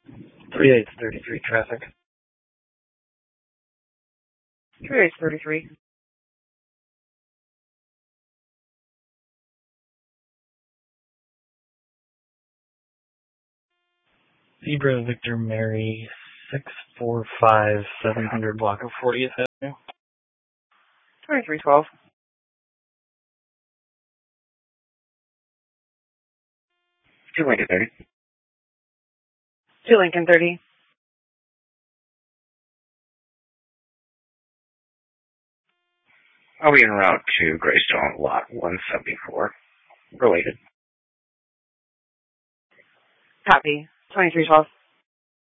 3833 traffic. 3833. Zebra Victor Mary 645 700 block of 40th Avenue. 2312. 2 Lincoln 30. 2 Lincoln 30. I'll be en route to Greystone, lot 174. Related. Copy. 2312.